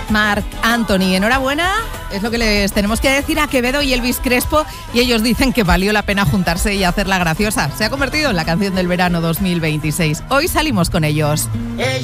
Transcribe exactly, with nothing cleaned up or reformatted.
Marc Anthony. Enhorabuena, es lo que les tenemos que decir a Quevedo y Elvis Crespo, y ellos dicen que valió la pena juntarse y hacerla graciosa. Se ha convertido en la canción del verano dos mil veintiséis. Hoy salimos con ellos.